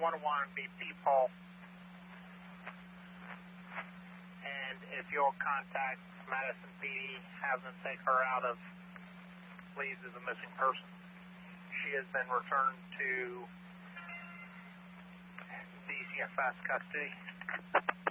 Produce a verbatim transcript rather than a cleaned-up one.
one oh one B P Paul. And if you'll contact Madison P D, have them take her out of leads as a missing person. She has been returned to D C F S custody.